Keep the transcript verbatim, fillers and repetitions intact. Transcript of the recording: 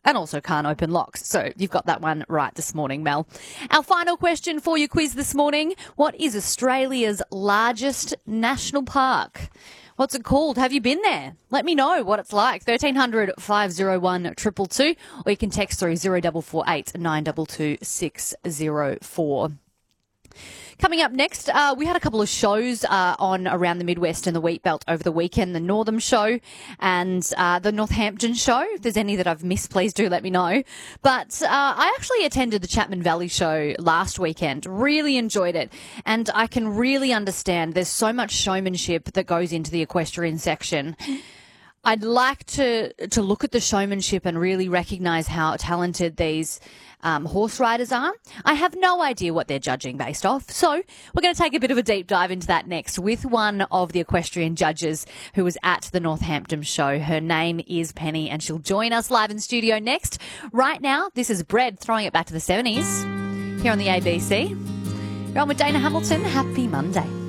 and also can't open locks. So you've got that one right this morning, Mel. Our final question for your quiz this morning. What is Australia's largest national park? What's it called? Have you been there? Let me know what it's like. thirteen hundred, five oh one, two two two, or you can text through zero four four eight, nine two two, six zero four. Coming up next, uh, we had a couple of shows uh, on around the Midwest and the Wheatbelt over the weekend, the Northam show and uh, the Northampton show. If there's any that I've missed, please do let me know. But uh, I actually attended the Chapman Valley show last weekend, really enjoyed it, and I can really understand there's so much showmanship that goes into the equestrian section. I'd like to to look at the showmanship and really recognise how talented these um, horse riders are. I have no idea what they're judging based off, so we're going to take a bit of a deep dive into that next with one of the equestrian judges who was at the Northampton show. Her name is Penny, and she'll join us live in studio next. Right now, this is Bread, throwing it back to the seventies here on the A B C. You're on with Dana Hamilton. Happy Monday.